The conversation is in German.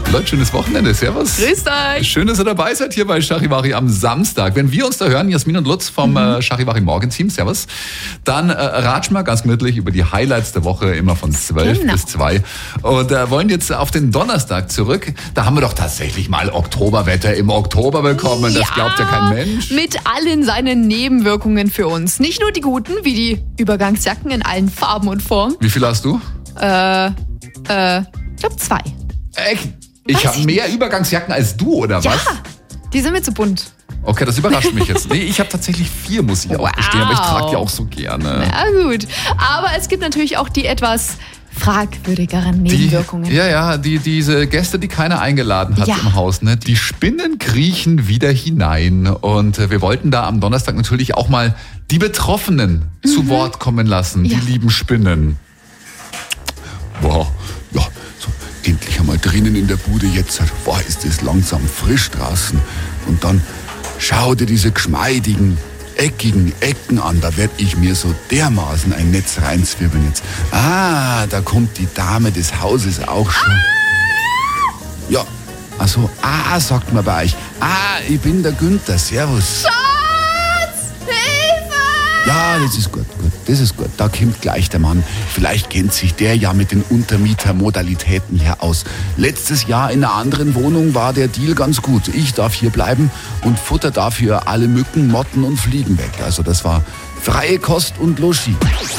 Leute, schönes Wochenende. Servus. Grüßt euch. Schön, dass ihr dabei seid hier bei Charivari am Samstag. Wenn wir uns da hören, Jasmin und Lutz vom Charivari Morgenteam, servus, dann ratschen wir ganz gemütlich über die Highlights der Woche, immer von 12 bis 2. Und wollen jetzt auf den Donnerstag zurück. Da haben wir doch tatsächlich mal Oktoberwetter im Oktober bekommen. Das glaubt ja kein Mensch. Mit allen seinen Nebenwirkungen für uns. Nicht nur die guten, wie die Übergangsjacken in allen Farben und Formen. Wie viel hast du? Ich glaube 2. Ich habe mehr Übergangsjacken als du, oder was? Ja, die sind mir zu bunt. Okay, das überrascht mich jetzt. Nee, ich habe tatsächlich 4, muss ich auch gestehen, aber ich trage die auch so gerne. Na gut, aber es gibt natürlich auch die etwas fragwürdigeren Nebenwirkungen. Diese Gäste, die keiner eingeladen hat im Haus, ne? Die Spinnen kriechen wieder hinein. Und wir wollten da am Donnerstag natürlich auch mal die Betroffenen zu Wort kommen lassen, die lieben Spinnen. Boah, ja, so endlich einmal drinnen in der Bude jetzt. Boah, ist das langsam frisch draußen. Und dann schau dir diese geschmeidigen, eckigen Ecken an. Da werd ich mir so dermaßen ein Netz reinzwirbeln jetzt. Ah, da kommt die Dame des Hauses auch schon. Ja, also, sagt man bei euch. Ich bin der Günther, servus. Schatz, Hilfe! Ja, das ist gut. Das ist gut. Da kommt gleich der Mann. Vielleicht kennt sich der ja mit den Untermietermodalitäten hier aus. Letztes Jahr in einer anderen Wohnung war der Deal ganz gut. Ich darf hier bleiben und futter dafür alle Mücken, Motten und Fliegen weg. Also das war freie Kost und Logis.